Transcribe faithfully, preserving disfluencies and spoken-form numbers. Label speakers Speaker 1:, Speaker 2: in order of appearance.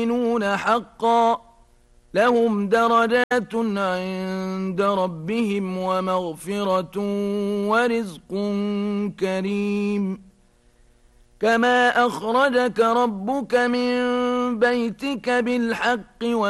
Speaker 1: المؤمنون حقا لهم درجات عند ربهم ومغفرة ورزق كريم كما أخرجك ربك من بيتك بالحق